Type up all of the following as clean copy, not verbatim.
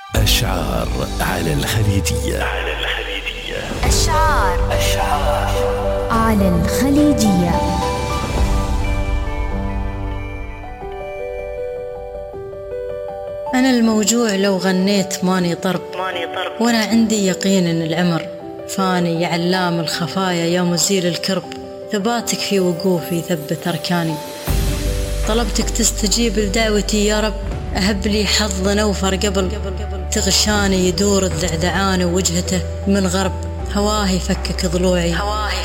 أشعار على الخليجية. أشعار على الخليجية. أنا الموجوع لو غنيت ماني طرب، وأنا عندي يقين إن العمر فاني يا علام الخفايا يا مزيل الكرب. ثباتك في وقوفي ثبت أركاني، طلبتك تستجيب لدعوتي يا رب. أهب لي حظ نوفر قبل تغشاني يدور الذعذعان ووجهته من غرب. هواهي فكك ضلوعي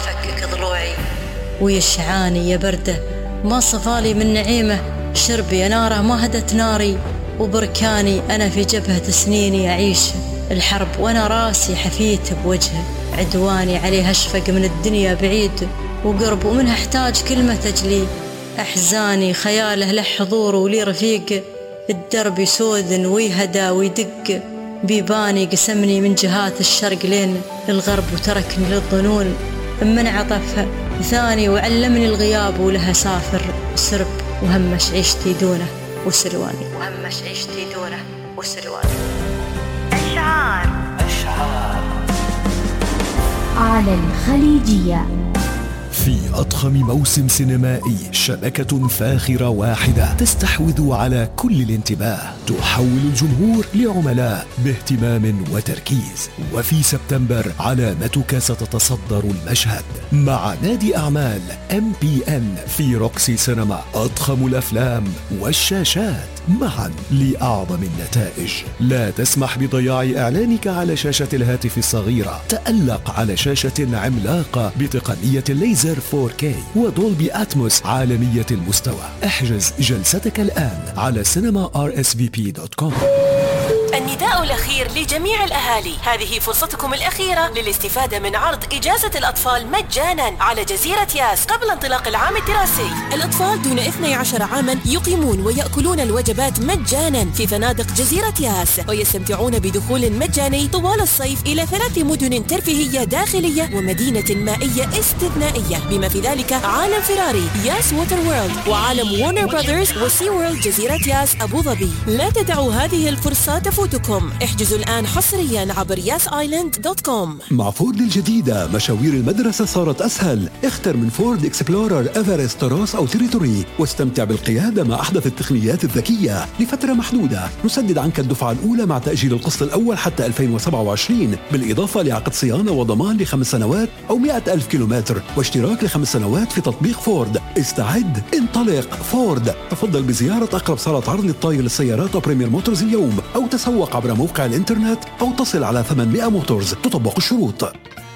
ويشعاني يا برده ما صفالي من نعيمه. شربي ناره ما هدت ناري وبركاني. أنا في جبهة سنيني أعيش الحرب وأنا راسي حفيت بوجهه. عدواني عليه أشفق من الدنيا بعيد وقرب، ومنها احتاج كلمة تجلي أحزاني. خياله له حضور ولي رفيق، الدرب يسود ويهدى ويدق بيباني. قسمني من جهات الشرق لين الغرب وتركني للظنون من عطفها ثاني. وعلمني الغياب ولها سافر سرب، وهمش عيشتي دونه وسلواني. أشعار على الخليجية. في أضخم موسم سينمائي، شبكة فاخرة واحدة تستحوذ على كل الانتباه، تحول الجمهور لعملاء باهتمام وتركيز. وفي سبتمبر علامتك ستتصدر المشهد مع نادي أعمال MPN في روكسي سينما. أضخم الأفلام والشاشات معا لأعظم النتائج. لا تسمح بضياع إعلانك على شاشة الهاتف الصغيرة، تألق على شاشة عملاقة بتقنية الليزر 4K ودولبي أتموس عالمية المستوى. احجز جلستك الآن على cinema.rsvp.com. النداء الأخير لجميع الأهالي، هذه فرصتكم الأخيرة للاستفادة من عرض إجازة الأطفال مجانا على جزيرة ياس قبل انطلاق العام الدراسي. الأطفال دون 12 عاما يقيمون ويأكلون الوجبات مجانا في فنادق جزيرة ياس، ويستمتعون بدخول مجاني طوال الصيف إلى 3 مدن ترفيهية داخلية ومدينة مائية استثنائية، بما في ذلك عالم فيراري ياس ووتر وورلد، وعالم وورنر براذرز وسي وورلد جزيرة ياس أبو ظبي. لا تدعوا هذه الفرصة تفوتكم. احجزوا الآن حصريا عبر yasisland.com. مع فورد الجديدة مشاوير المدرسة صارت أسهل. اختر من فورد إكسبلورر، إيفرست، تراس أو تيريتوري، واستمتع بالقيادة مع أحدث التقنيات الذكية. لفترة محدودة نسدد عنك الدفعة الأولى مع تأجيل القسط الأول حتى 2027، بالإضافة لعقد صيانة وضمان ل5 سنوات أو 100,000 كيلومتر، واشتراك ل5 سنوات في تطبيق فورد. استعد، انطلق فورد. تفضل بزيارة أقرب صالة عرض للطاير للسيارات وبريمير موتورز اليوم، أو تسوق عبر موقع الإنترنت، أو تصل على 800 موتورز. تطبق الشروط.